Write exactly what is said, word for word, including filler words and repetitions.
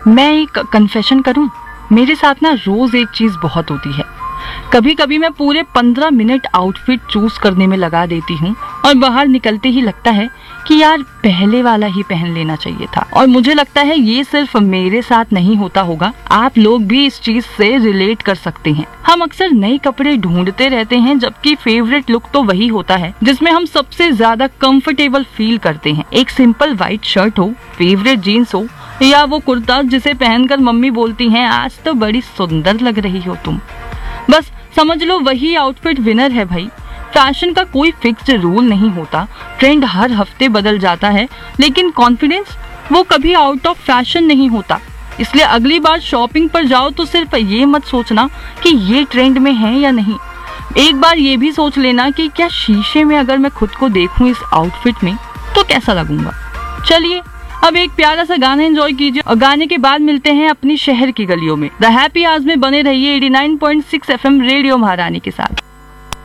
मैं एक कन्फेशन करूं, मेरे साथ ना रोज एक चीज बहुत होती है। कभी कभी मैं पूरे पंद्रह मिनट आउटफिट चूज करने में लगा देती हूँ और बाहर निकलते ही लगता है कि यार पहले वाला ही पहन लेना चाहिए था। और मुझे लगता है ये सिर्फ मेरे साथ नहीं होता होगा, आप लोग भी इस चीज से रिलेट कर सकते हैं। हम अक्सर नए कपड़े ढूंढते रहते हैं, जबकि फेवरेट लुक तो वही होता है जिसमें हम सबसे ज्यादा कंफर्टेबल फील करते हैं। एक सिंपल व्हाइट शर्ट हो, फेवरेट जीन्स हो, या वो कुर्ता जिसे पहनकर मम्मी बोलती हैं आज तो बड़ी सुंदर लग रही हो तुम, बस समझ लो वही आउटफिट विनर है भाई। फैशन का कोई फिक्स्ड रूल नहीं होता, ट्रेंड हर हफ्ते बदल जाता है, लेकिन कॉन्फिडेंस वो कभी आउट ऑफ फैशन नहीं होता। इसलिए अगली बार शॉपिंग पर जाओ तो सिर्फ ये मत सोचना कि ये ट्रेंड में है या नहीं, एक बार ये भी सोच लेना कि क्या शीशे में अगर मैं खुद को देखूं इस आउटफिट में तो कैसा लगूंगा। चलिए अब एक प्यारा सा गाना एंजॉय कीजिए और गाने के बाद मिलते हैं अपनी शहर की गलियों में। द हैप्पी आवर्स में बने रहिए eighty nine point six F M radio महारानी के साथ।